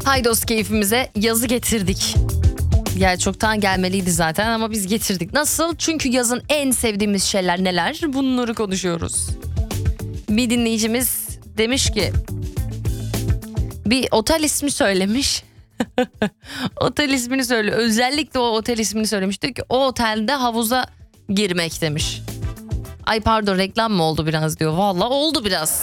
Paydos keyfimize yazı getirdik. Yani çoktan gelmeliydi zaten ama biz getirdik. Nasıl? Çünkü yazın en sevdiğimiz şeyler neler? Bunları konuşuyoruz. Bir dinleyicimiz demiş ki, bir otel ismi söylemiş. Otel ismini söyle. Özellikle o otel ismini söylemiş. Diyor ki o otelde havuza girmek demiş. Ay pardon, reklam mı oldu biraz diyor. Vallahi oldu biraz.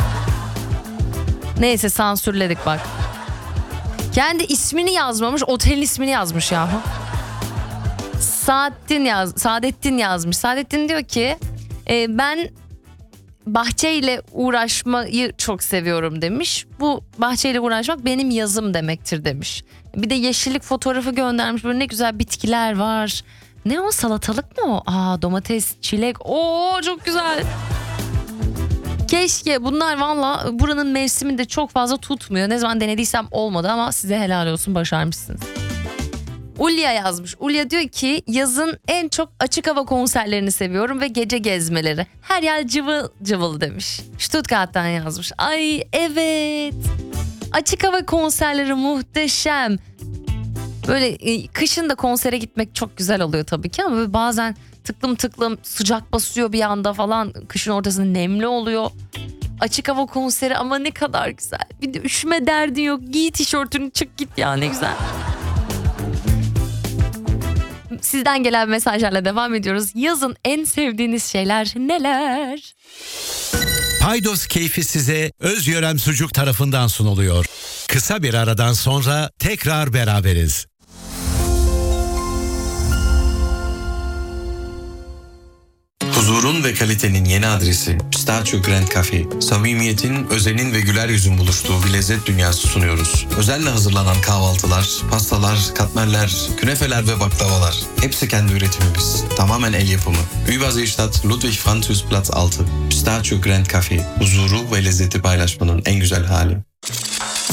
Neyse, sansürledik bak. Kendi ismini yazmamış, otelin ismini yazmış ya. Saadettin yazmış. Saadettin diyor ki ben bahçeyle uğraşmayı çok seviyorum demiş. Bu bahçeyle uğraşmak benim yazım demektir demiş. Bir de yeşillik fotoğrafı göndermiş. Böyle ne güzel bitkiler var. Ne o, salatalık mı o? Domates, çilek. Oo, çok güzel. Keşke bunlar, valla buranın mevsiminde çok fazla tutmuyor. Ne zaman denediysem olmadı ama size helal olsun, başarmışsınız. Ulya yazmış. Ulya diyor ki yazın en çok açık hava konserlerini seviyorum ve gece gezmeleri. Her yer cıvıl cıvıl demiş. Stuttgart'tan yazmış. Ay evet. Açık hava konserleri muhteşem. Böyle kışın da konsere gitmek çok güzel oluyor tabii ki ama böyle bazen tıklım tıklım sıcak basıyor bir anda falan. Kışın ortasında nemli oluyor. Açık hava konseri ama ne kadar güzel. Bir de üşüme derdin yok. Giy tişörtünü, çık git ya, ne güzel. Sizden gelen mesajlarla devam ediyoruz. Yazın en sevdiğiniz şeyler neler? Paydos keyfi size Özgören Sucuk tarafından sunuluyor. Kısa bir aradan sonra tekrar beraberiz. Huzurun ve kalitenin yeni adresi Pistachio Grand Cafe. Samimiyetin, özenin ve güler yüzün buluştuğu bir lezzet dünyası sunuyoruz. Özenle hazırlanan kahvaltılar, pastalar, katmerler, künefeler ve baklavalar. Hepsi kendi üretimimiz. Tamamen el yapımı. Überseestadt Ludwig-Französ Platz 6. Pistachio Grand Cafe. Huzuru ve lezzeti paylaşmanın en güzel hali.